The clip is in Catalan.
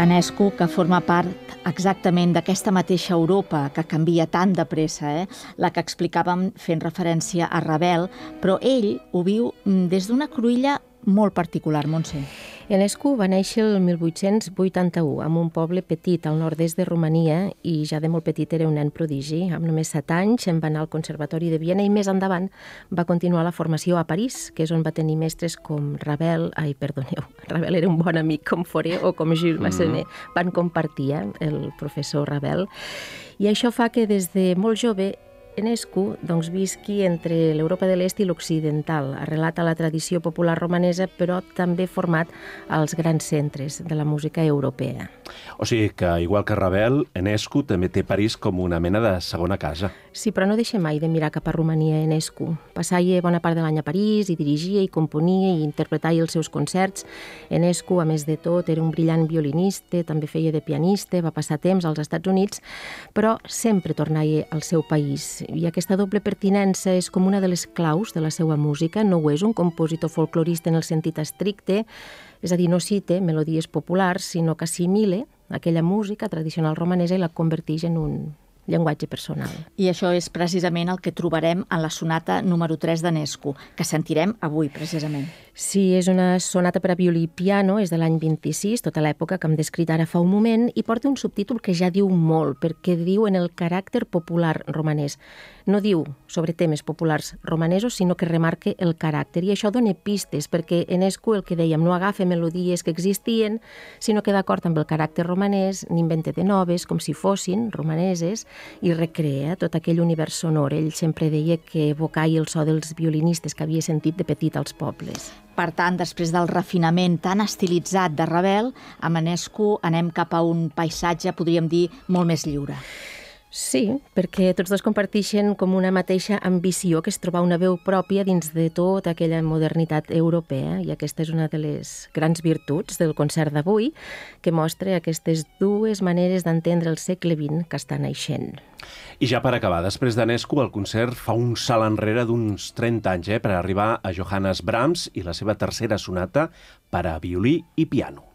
Enescu, que forma part exactament d'aquesta mateixa Europa que canvia tan de pressa, la que explicàvem fent referència a Ravel, però ell ho viu des d'una cruïlla molt particular, Montse. Enescu va néixer el 1881 en un poble petit al nord-est de Romania i ja de molt petit era un nen prodigi. Amb només 7 anys va anar al Conservatori de Viena i més endavant va continuar la formació a París, que és on va tenir mestres com Ravel era un bon amic com Fauré o com Jules Massenet. Van compartir el professor Ravel. I això fa que des de molt jove Enescu visqui entre l'Europa de l'Est i l'Occidental, arrelat a la tradició popular romanesa, però també format als grans centres de la música europea. O sigui que, igual que Ravel, Enescu també té París com una mena de segona casa. Sí, però no deixa mai de mirar cap a Romania, Enescu. Passava bona part de l'any a París i dirigia i componia i interpretava els seus concerts. Enescu, a més de tot, era un brillant violinista, també feia de pianista, va passar temps als Estats Units, però sempre tornava al seu país. I aquesta doble pertinença és com una de les claus de la seva música. No ho és un compositor folclorista en el sentit estricte, és a dir, no cita melodies populars, sinó que assimila aquella música tradicional romanesa i la converteix en un llenguatge personal. I això és precisament el que trobarem en la sonata número 3 d'Enescu, que sentirem avui, precisament. Sí, és una sonata per a violí i piano, és de l'any 26, tota l'època que hem descrit ara fa un moment, i porta un subtítol que ja diu molt, perquè diu en el caràcter popular romanès. No diu sobre temes populars romanesos, sinó que remarca el caràcter, i això dona pistes, perquè Enescu, el que dèiem, no agafa melodies que existien, sinó que d'acord amb el caràcter romanès n'inventa de noves, com si fossin romaneses, i recrea tot aquell univers sonor. Ell sempre deia que evocava el so dels violinistes que havia sentit de petit als pobles. Per tant, després del refinament tan estilitzat de Ravel, amb Enescu anem cap a un paisatge, podríem dir, molt més lliure. Sí, perquè tots dos comparteixen com una mateixa ambició, que és trobar una veu pròpia dins de tota aquella modernitat europea, i aquesta és una de les grans virtuts del concert d'avui, que mostra aquestes dues maneres d'entendre el segle XX que estan naixent. I ja per acabar, després d'Enescu, el concert fa un salt enrere d'uns 30 anys per arribar a Johannes Brahms i la seva tercera sonata per a violí i piano.